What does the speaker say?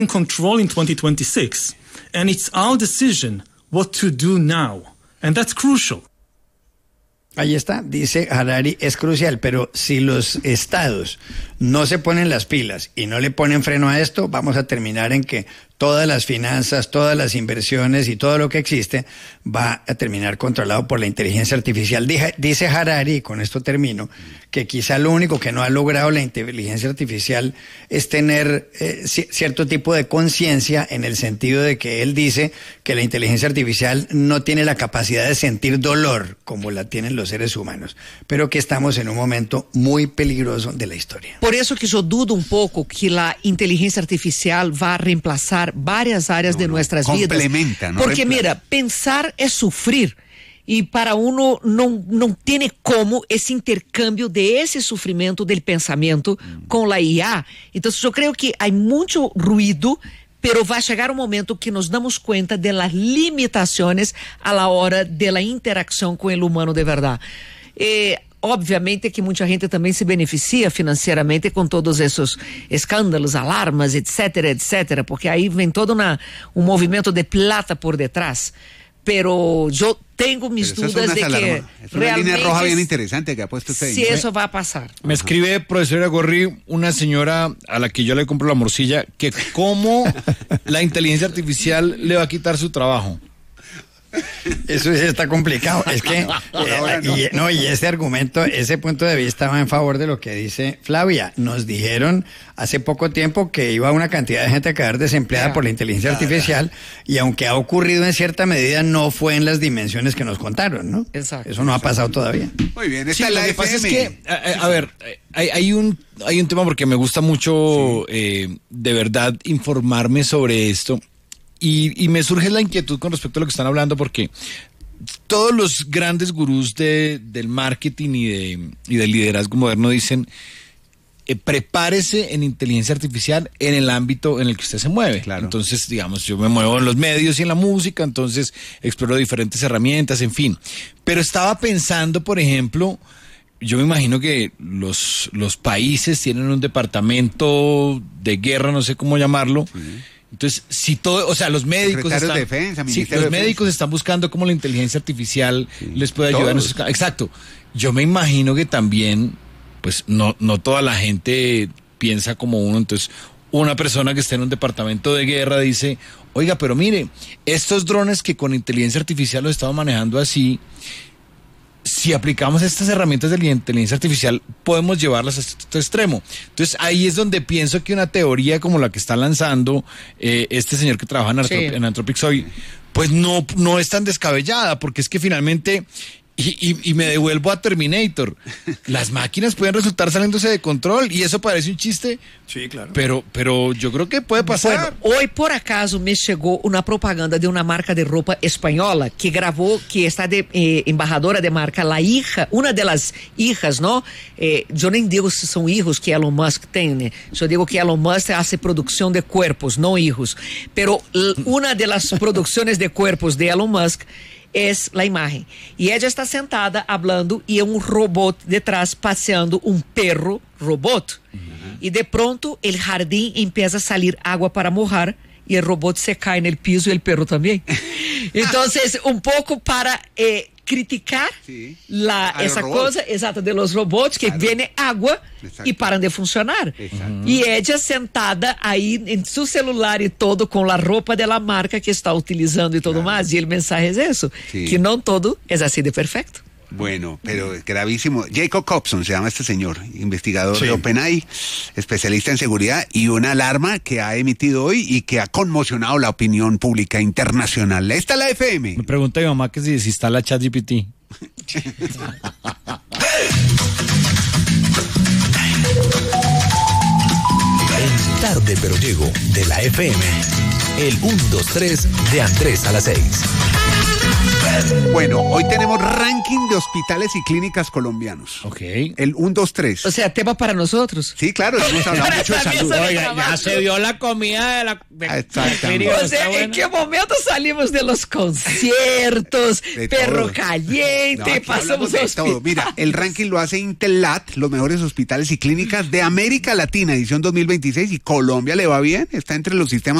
control in 2026. And it's our decision what to do now. And that's crucial. Ahí está, dice Harari, es crucial, pero si los estados no se ponen las pilas y no le ponen freno a esto, vamos a terminar en que todas las finanzas, todas las inversiones y todo lo que existe va a terminar controlado por la inteligencia artificial. Dice Harari, y con esto termino, que quizá lo único que no ha logrado la inteligencia artificial es tener cierto tipo de conciencia, en el sentido de que él dice que la inteligencia artificial no tiene la capacidad de sentir dolor como la tienen los seres humanos, pero que estamos en un momento muy peligroso de la historia. Por eso que yo dudo un poco que la inteligencia artificial va a reemplazar varias áreas de nuestras vidas. Complementa, ¿no? Porque mira, pensar es sufrir. E para uno não tem como esse intercâmbio desse sofrimento del pensamento com a IA. Então, eu creio que há muito ruído, pero vai chegar um momento que nos damos conta de las limitações a la hora de la interação com o humano de verdade. Obviamente que muita gente também se beneficia financeiramente com todos esses escândalos, alarmas, etc, etc, porque aí vem todo um movimento de plata por detrás. Pero yo tengo mis dudas de que es una línea roja bien interesante que ha puesto usted. Si eso va a pasar. Me escribe, profesora Gorri, una señora a la que yo le compro la morcilla, que cómo la inteligencia artificial le va a quitar su trabajo. Eso sí está complicado. Es que y ese argumento, ese punto de vista va en favor de lo que dice Flavia. Nos dijeron hace poco tiempo que iba una cantidad de gente a quedar desempleada por la inteligencia artificial, y aunque ha ocurrido en cierta medida, no fue en las dimensiones que nos contaron, ¿no? Exacto. Eso no ha pasado todavía. Muy bien, sí, lo que pasa es que, a ver, hay un tema, porque me gusta mucho de verdad informarme sobre esto. Y me surge la inquietud con respecto a lo que están hablando, porque todos los grandes gurús del marketing y del liderazgo moderno dicen, prepárese en inteligencia artificial en el ámbito en el que usted se mueve. Claro. Entonces, digamos, yo me muevo en los medios y en la música, entonces exploro diferentes herramientas, en fin. Pero estaba pensando, por ejemplo, yo me imagino que los países tienen un departamento de guerra, no sé cómo llamarlo. Sí. Entonces, si todo, o sea, los médicos están, Defensa, los médicos están buscando cómo la inteligencia artificial les puede ayudar en esos casos. Exacto. Yo me imagino que también, pues, no toda la gente piensa como uno. Entonces, una persona que esté en un departamento de guerra dice, oiga, pero mire, estos drones que con inteligencia artificial los estamos manejando así, si aplicamos estas herramientas de la inteligencia artificial, podemos llevarlas a este extremo. Entonces, ahí es donde pienso que una teoría como la que está lanzando este señor que trabaja en Anthropic hoy, pues no es tan descabellada, porque es que finalmente, y me devuelvo a Terminator, las máquinas pueden resultar saliéndose de control, y eso parece un chiste. Sí, claro. Pero yo creo que puede pasar. Bueno, hoy por acaso me chegou uma propaganda de uma marca de roupa espanhola que gravou, que está de embajadora de marca, la hija, una de las hijas, ¿no? Yo nem digo se são hijos que Elon Musk tem, né? Eu digo que Elon Musk hace producción de cuerpos, no hijos. Pero una de las producciones de cuerpos de Elon Musk es la imagen. Y ella está sentada hablando y un robot detrás paseando un perro robot. Y de pronto el jardín empieza a salir agua para mojar y el robot se cae en el piso y el perro también. Entonces, un poco para criticar esa cosa exacta de los robots, que viene agua y paran de funcionar. Y ella sentada ahí en su celular y todo, con la ropa de la marca que está utilizando y todo más. Y el mensaje es eso, que no todo es así de perfecto. Bueno, pero gravísimo. Jacob Hobson se llama este señor, investigador de OpenAI, especialista en seguridad, y una alarma que ha emitido hoy y que ha conmocionado la opinión pública internacional. Esta es la FM. Me pregunta mi mamá que si desinstala ChatGPT. En Tarde Pero Llego, de la FM, el 1, 2, 3 de Andrés a las 6. Bueno, hoy tenemos ranking de hospitales y clínicas colombianos. Ok. El 1, 2, 3. O sea, tema para nosotros. Sí, claro, hemos hablado mucho de salud. Oiga, ya se vio la comida de la Exactamente. clínica, O está sea, ¿en buena. qué momento salimos de los conciertos, De perro todo. caliente, No, aquí pasamos hablamos de a todo. Mira, el ranking lo hace Intellat, los mejores hospitales y clínicas de América Latina, edición 2026, y Colombia le va bien, está entre los sistemas